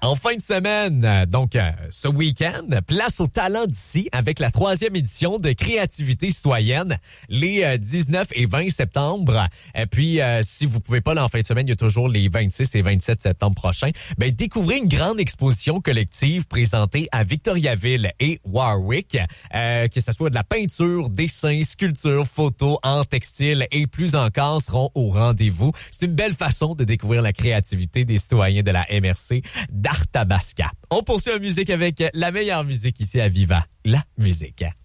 En fin de semaine, donc ce week-end, place au talent d'ici avec la 3e édition de Créativité citoyenne les 19 et 20 septembre. Et puis, si vous pouvez pas aller en fin de semaine, il y a toujours les 26 et 27 septembre prochains. Ben, découvrez une grande exposition collective présentée à Victoriaville et Warwick, que ce soit de la peinture, dessin, sculpture, photo, art textile et plus encore seront au rendez-vous. C'est une belle façon de découvrir la créativité des citoyens de la MRC d'Arthabasca. On poursuit en musique avec la meilleure musique ici à Viva, la musique.